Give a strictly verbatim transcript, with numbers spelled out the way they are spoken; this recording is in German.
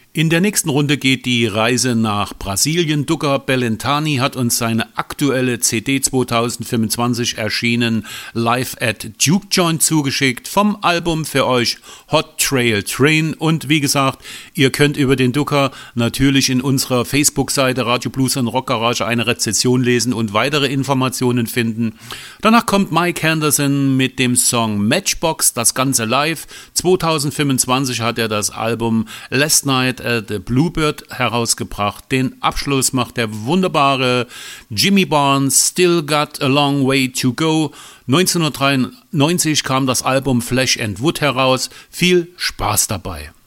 In der nächsten Runde geht die Reise nach Brasilien. Duca Bellentani hat uns seine aktuelle C D zwanzig fünfundzwanzig erschienen Live at Duke Joint zugeschickt. Vom Album für euch Hot Trail Train. Und wie gesagt, ihr könnt über den Duca natürlich in unserer Facebook-Seite Radio Blues und Rock Garage eine Rezension lesen und weitere Informationen finden. Danach kommt Mike Henderson mit dem Song Matchbox, das Ganze live. zwanzig fünfundzwanzig hat er das Album Last Night at the Bluebird herausgebracht. Den Abschluss macht der wunderbare Jimmy Barnes, Still Got a Long Way to Go. neunzehnhundertdreiundneunzig kam das Album Flesh and Wood heraus. Viel Spaß dabei.